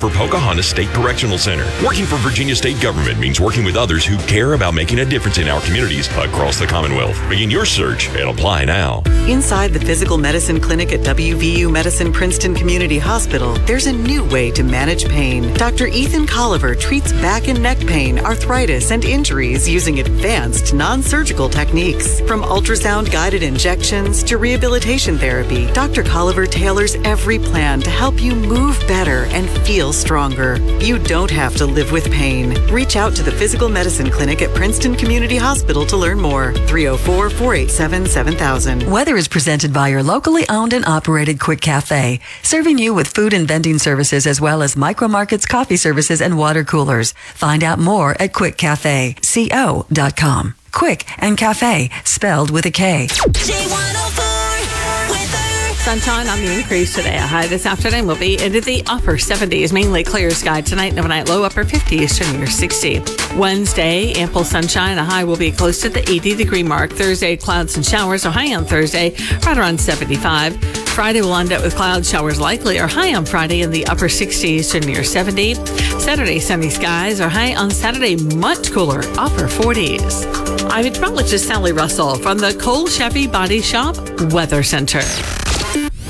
for Pocahontas State Correctional Center. Working for Virginia State Government means working with others who care about making a difference in our communities across the Commonwealth. Begin your search and apply now. Inside the Physical Medicine Clinic at WVU Medicine Princeton Community Hospital, there's a new way to manage pain. Dr. Ethan Colliver treats back and neck pain, arthritis, and injuries using advanced non-surgical techniques. From ultrasound-guided injections to rehabilitation therapy, Dr. Colliver tailors every plan to help you move better and feel stronger. You don't have to live with pain. Reach out to the Physical Medicine Clinic at Princeton Community Hospital to learn more. 304-487-7000. Weather is presented by your locally owned and operated Quick Cafe, serving you with food and vending services as well as micro markets, coffee services, and water coolers. Find out more at quickcafeco.com. Quick and Cafe, spelled with a K. J104 weather. Sunshine on the increase today. A high this afternoon will be into the upper 70s. Mainly clear sky tonight. And overnight low upper 50s to near 60. Wednesday, ample sunshine. A high will be close to the 80-degree mark. Thursday, clouds and showers. A high on Thursday, right around 75. Friday will end up with clouds, showers likely. Or high on Friday in the upper 60s to near 70. Saturday, sunny skies. Or high on Saturday, much cooler, upper 40s. I'm meteorologist Sally Russell from the Cole Chevy Body Shop Weather Center.